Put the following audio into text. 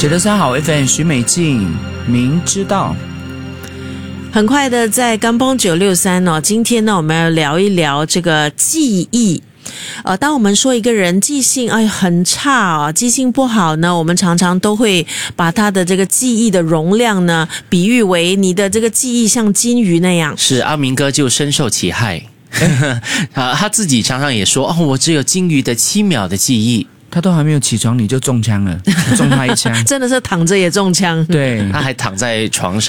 93好 FM 徐美静明知道。 很快的在甘邦963哦，今天呢我们要聊一聊这个记忆。当我们说一个人记性很差哦，记性不好呢，我们常常都会把他的这个记忆的容量呢比喻为你的这个记忆像金鱼那样。 是，阿明哥就深受其害。他自己常常也说我只有金鱼的7秒的记忆。 他都还没有起床你就中枪了，中他一枪。 真的是躺着也中枪。 对， 他还躺在床